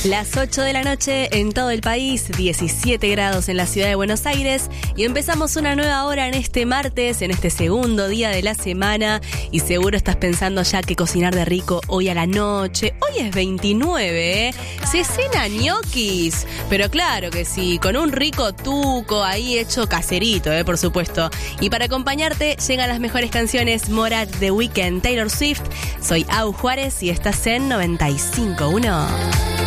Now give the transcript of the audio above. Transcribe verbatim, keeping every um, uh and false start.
Las ocho de la noche en todo el país, diecisiete grados en la ciudad de Buenos Aires y empezamos una nueva hora en este martes, en este segundo día de la semana y seguro estás pensando ya que cocinar de rico hoy a la noche. Hoy es veintinueve, ¿eh? Se cena ñoquis, pero claro que sí, con un rico tuco ahí hecho caserito, ¿eh? Por supuesto. Y para acompañarte llegan las mejores canciones: Morat, The Weeknd, Taylor Swift. Soy Au Juárez y estás en noventa y cinco punto uno.